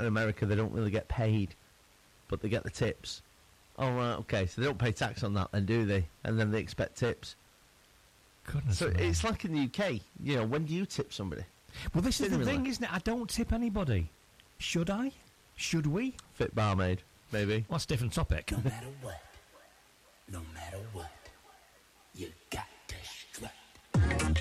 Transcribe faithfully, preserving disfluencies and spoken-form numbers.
in America they don't really get paid, but they get the tips. Oh, right, okay, so they don't pay tax on that then, do they? And then they expect tips. Goodness so me. it's like in the U K, you know, when do you tip somebody? Well, this is the Similar. thing, isn't it? I don't tip anybody. Should I? Should we? Fit barmaid, maybe. Well, that's a different topic. No matter what, no matter what, you got